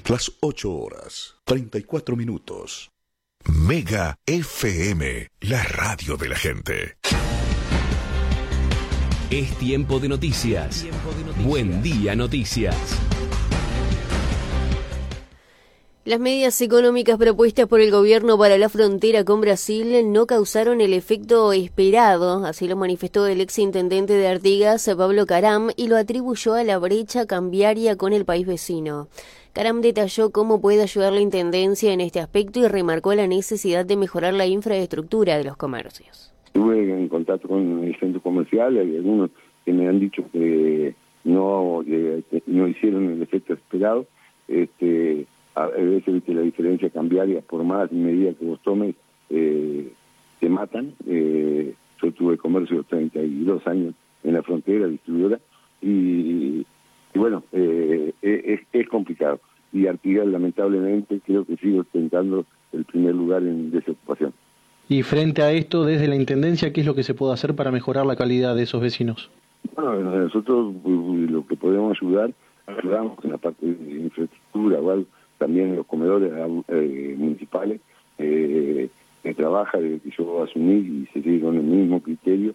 Las 8:34. Mega FM, la radio de la gente. Es tiempo de noticias. Buen día, noticias. Las medidas económicas propuestas por el gobierno para la frontera con Brasil no causaron el efecto esperado, así lo manifestó el exintendente de Artigas, Pablo Caram, y lo atribuyó a la brecha cambiaria con el país vecino. Caram detalló cómo puede ayudar la intendencia en este aspecto y remarcó la necesidad de mejorar la infraestructura de los comercios. Estuve en contacto con el centro comercial, hay algunos que me han dicho que no hicieron el efecto esperado. A veces, viste, la diferencia cambiaria, por más medida que vos tomes, te matan. Yo tuve comercio 32 años en la frontera, distribuidora, y bueno, es complicado. Y Artigas, lamentablemente, creo que sigue ostentando el primer lugar en desocupación. Y frente a esto, desde la Intendencia, ¿qué es lo que se puede hacer para mejorar la calidad de esos vecinos? Bueno, nosotros lo que podemos ayudamos en la parte de infraestructura o algo, también en los comedores municipales, que trabaja desde que yo asumí y se sigue con el mismo criterio.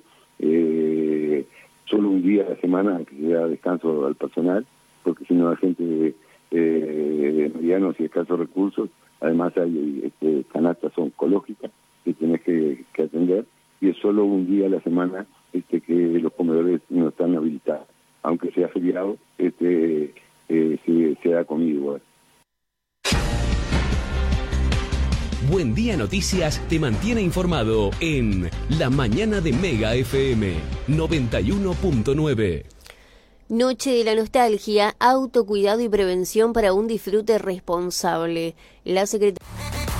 Solo un día a la semana que se da descanso al personal, porque si no la gente de medianos y escasos recursos, además hay canastas oncológicas que tenés que atender, y es solo un día a la semana que los comedores no están habilitados. Aunque sea feriado, se da comida igual. Buen Día Noticias te mantiene informado en La Mañana de Mega FM 91.9. Noche de la nostalgia, autocuidado y prevención para un disfrute responsable. La Secretaría